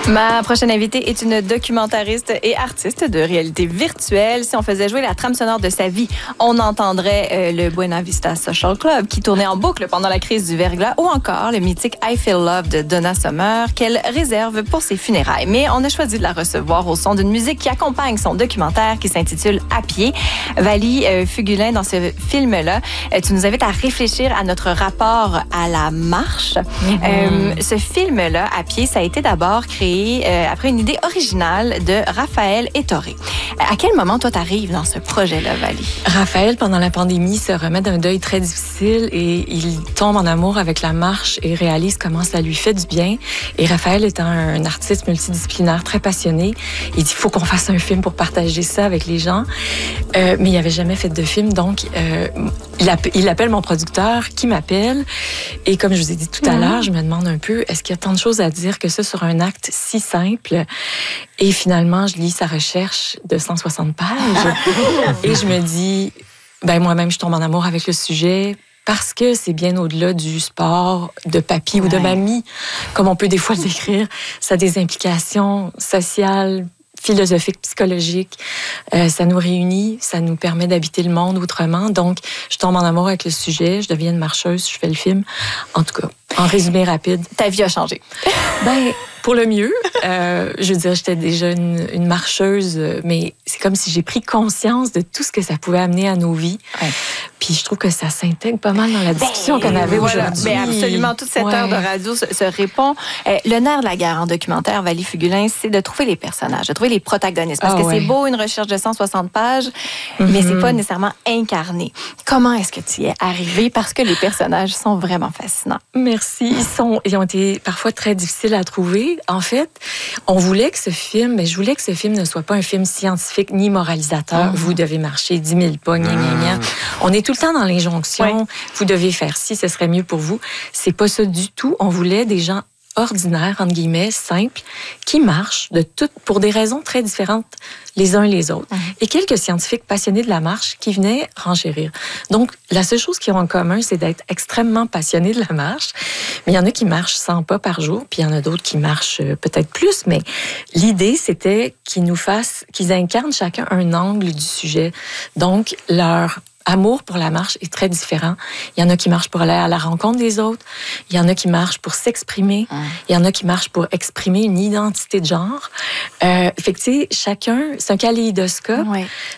Ma prochaine invitée est une documentariste et artiste de réalité virtuelle. Si on faisait jouer la trame sonore de sa vie, on entendrait le Buena Vista Social Club qui tournait en boucle pendant la crise du verglas ou encore le mythique I Feel Love de Donna Summer qu'elle réserve pour ses funérailles. Mais on a choisi de la recevoir au son d'une musique qui accompagne son documentaire qui s'intitule À pied. Vali Fugulin, dans ce film-là, tu nous invites à réfléchir à notre rapport à la marche. Ce film-là, À pied, ça a été d'abord créé après une idée originale de Raphaël Ettoré. À quel moment, toi, t'arrives dans ce projet-là, Vali? Raphaël, pendant la pandémie, se remet d'un deuil très difficile et il tombe en amour avec la marche et réalise comment ça lui fait du bien. Et Raphaël étant un artiste multidisciplinaire très passionné, il dit, il faut qu'on fasse un film pour partager ça avec les gens. Mais il n'avait jamais fait de film, donc il appelle mon producteur qui m'appelle. Et comme je vous ai dit tout à l'heure, je me demande un peu, est-ce qu'il y a tant de choses à dire que ça sur un acte si simple? Et finalement, je lis sa recherche de 160 pages et je me dis, moi-même, je tombe en amour avec le sujet parce que c'est bien au-delà du sport de papy ou de mamie, comme on peut des fois le décrire. Ça a des implications sociales, philosophiques, psychologiques. Ça nous réunit, ça nous permet d'habiter le monde autrement. Donc, je tombe en amour avec le sujet, je deviens une marcheuse, je fais le film. En tout cas, en résumé rapide. Ta vie a changé. Pour le mieux. Je veux dire, j'étais déjà une marcheuse, mais c'est comme si j'ai pris conscience de tout ce que ça pouvait amener à nos vies. Ouais. Puis je trouve que ça s'intègre pas mal dans la discussion qu'on avait aujourd'hui. Absolument, toute cette heure de radio se répond. Le nerf de la guerre en documentaire, Vali Fugulin, c'est de trouver les personnages, de trouver les protagonistes. Parce que c'est beau, une recherche de 160 pages, mais c'est pas nécessairement incarné. Comment est-ce que tu y es arrivé? Parce que les personnages sont vraiment fascinants. Merci. Ils ont été parfois très difficiles à trouver. En fait, je voulais que ce film ne soit pas un film scientifique ni moralisateur. Vous devez marcher 10 000 pas, gna, gna, gna. On est tout le temps dans l'injonction. Vous devez faire ci, ce serait mieux pour vous. C'est pas ça du tout. On voulait des gens ordinaires, entre guillemets, simples, qui marchent pour des raisons très différentes les uns les autres. Et quelques scientifiques passionnés de la marche qui venaient renchérir. Donc, la seule chose qu'ils ont en commun, c'est d'être extrêmement passionnés de la marche. Mais il y en a qui marchent 100 pas par jour, puis il y en a d'autres qui marchent peut-être plus. Mais l'idée, c'était qu'ils incarnent chacun un angle du sujet. Donc, leur amour pour la marche est très différent. Il y en a qui marchent pour aller à la rencontre des autres. Il y en a qui marchent pour s'exprimer. Il y en a qui marchent pour exprimer une identité de genre. Fait que, tu sais, chacun, c'est un kaléidoscope